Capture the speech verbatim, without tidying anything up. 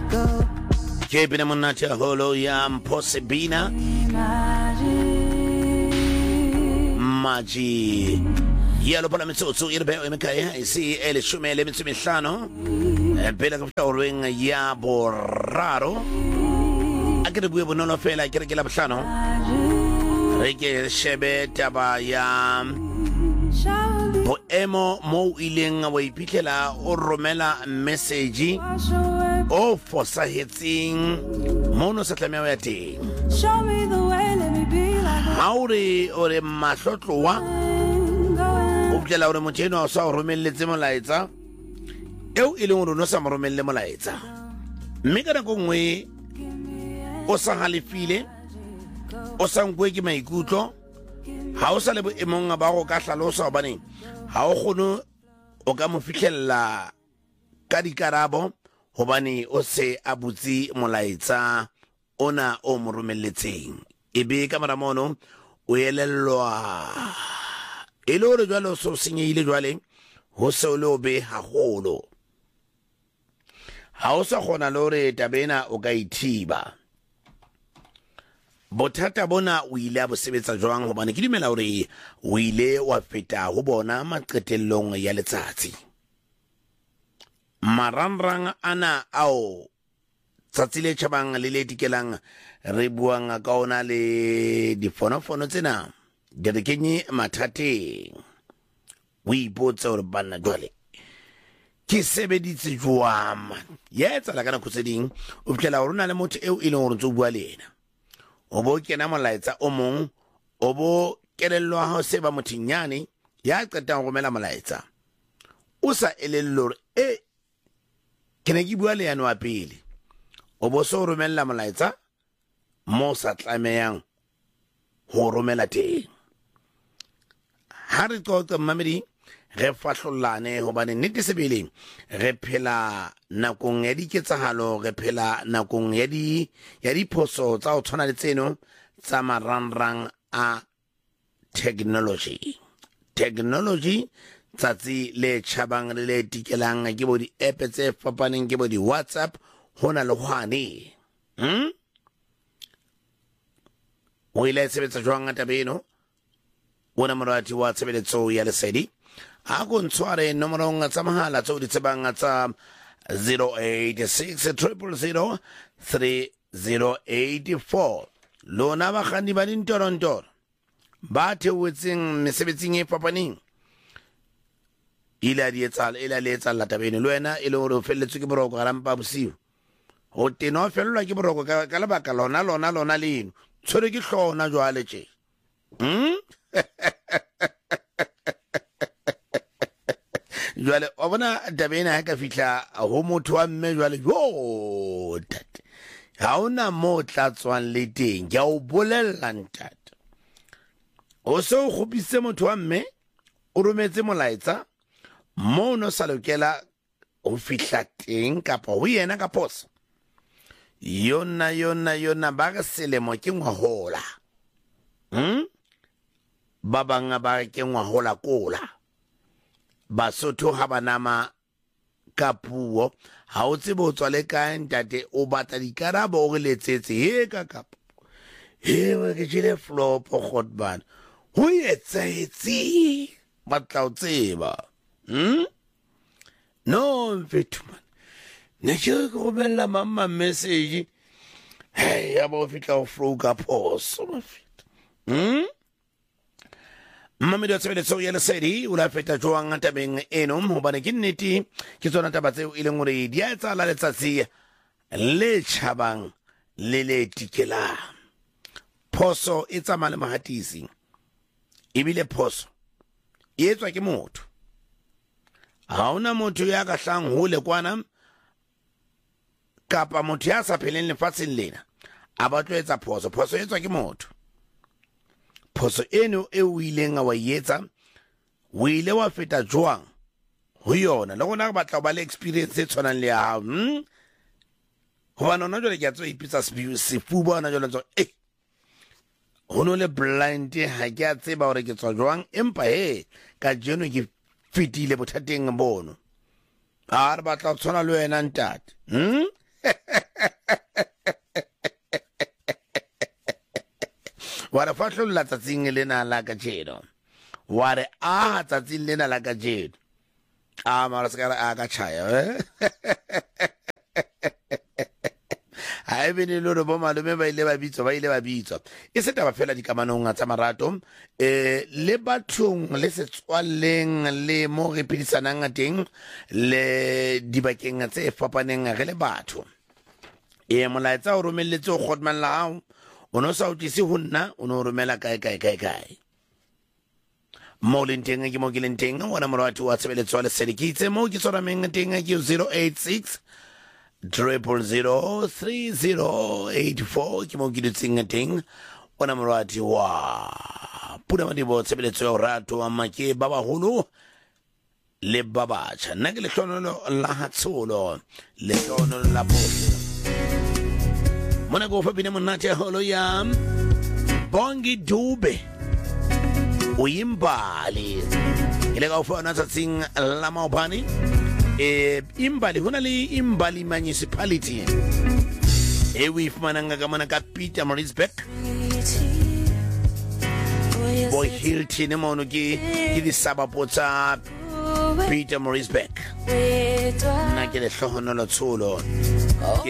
ke bina monate holo ya Mphosebina Maji yalo pala metsotso e re beo emekaya isi ele shumele metso mehlano pele ka ftaorweng ya boraro a ke re bue bonolo fela ke re ke la bohlano re ke shebe taba ya boemo mo ileng wa iphitlhela o romela message o fosahetseng mono sa tlameha ya teng haure ore mahlotloa o bjela ore motho eno sa o romelletse molaetsa eo e leng hore no sa mo romelle molaetsa mme ka nako nngwe o sa halefile o sa nkwe ke maikutlo ha o sa le boemong ba go ka hlalosa hobane ha o kgone o ka mo fihlella ka dikarabo hobane o se a butse molaetsa ona o mo romelletseng ebe ka mara mono o elellwa e le hore jwale o so senyehile jwale ho se o le obe haholo ha o sa kgona le hore tabena o ka ithiba bothata bona o ile a bo sebetsa jwang hobane ke dumela hore o ile wa feta ho bona maqetellong ya letsatsi marangrang ana ao tsatsi le tjhabang le le dikelang re buang ka ona le difonofono tsena di re kenye mathateng o ipotsa hore banna jwale ke sebeditse jwang ya etsa la kana khutseding o fitlela hore na le motho eo e leng hore ntse o bua le yena o bo kena molaetsa o mong o bo kelellwa ha se ba mothinyane ya qetang go romela molaetsa o sa elellore e ke ne ke bua le yana wa pele o bo so romella molaetsa mo sa tlameyang ho romela teng ha re qoqa mamedi re fahlollane hobane nnete sebeleng re phela nakong ya diketsahalo re phela nakong ya di ya diphoso tsa o tshwana le tseno tsa marangrang a technology technology tsatsi le tjhabang le tikelang ke bo di app tse fapaneng ke bo di WhatsApp hona le hwane hm o ile sebetsa jwang tabeno ona morati wa tshebeletso ya lesedi a go ntshware nomorong tsa mahala tso di tsebang tsa zero eight six zero zero zero three zero eight four lona ba khani ba dintorontor ba thewetseng mesebetsing e fapaneng ila di etsala ila le etsala tabene le wena e le hore o felletswe ke boroko ga rampa bosiu o teno fellwa ke boroko ka lebaka lona lona lona leno tshwere ke hlona jwale tje hm jwale o bona tabena ha ka fihla ho motho wa mme jwale jo tate ha ona mo tlatswang le teng ja o bolella ntate o se o khopise motho wa mme o rometse molaetsa mo no sa lokela o fihla teng kapa ho yena ka poso yona yona yona ba ga selemo ke ngwahola hm ba banga ba ke ngwahola kola Basotho ha banama ka puo ha o tsebe o tswa le kae ntate o batla dikarabo o re letsetse he ka kapo he we ke jile flop godban ho etsaetsi batla o tseba hm no mfethu man ne ke go bella mama message hey ya bo fitla o froga poso mafita hm Mami do tsebele tso yele sedi ula feta joang tabeng eno hobane ke nnete ke tsona taba tseo e leng hore di a tsala letsatsi le tjhabang le le tikela phoso e tsamaya le mahatisi ebile phoso e etswa ke motho ha ona motho ya ka hlang hole kwana kapa motho ya sa pheleng lefatsheng lena a ba tloetsa phoso phoso e etswa ke motho phoso eno e o ileng wa yetsa o ile wa feta jwang ho yona le gona ba tla ba le experience e tshwanang le ya hao hm hobane ona jwale ke a tswa ipitsa sefuba ona jwale ntso eh ho no le blind ha ke a tseba hore ke tswa jwang empa he ka jeno ke fitile bothateng bono a re batla tshwana le wena ntate hm wa re fahlolla tsatsing lena la ka jeno wa re a tsatsing lena la ka jeno a mara se ka a ka chaya ha e bene lo bo malume ba ile ba bitso ba ile ba bitso e se taba fela dikamanong tsa marato eh le bathong le setswaleng le mo re pedisanang teng le dibakeng tse fapaneng re le batho e molaetsa o romelletse o kgotman la hao o no sa utise ho nna o no romela kae kae kae kae mo le nteng ke mo ke le nteng wa na morati wa tshebeletso le sedikitse mo ke tsora meng teng ke zero eight six triple zero three zero eight four ke mo ke dutseng teng ona morati wa pula madibo tshebeletso ya rato wa make ba baholo le babacha nna ke le hlonolo la hatsolo le hlonolo la bohle mona go fa bine monate holo ya Bongi Dube uyimbali ile ka ufona tsatsing la maobani e imbali hona le imbali municipality e we fmananga ka mana ka Peter Marisbeck boy Hilton mo no ke ke di sabapo tsa Peter Marisbeck na ke le hlohonolo tsolo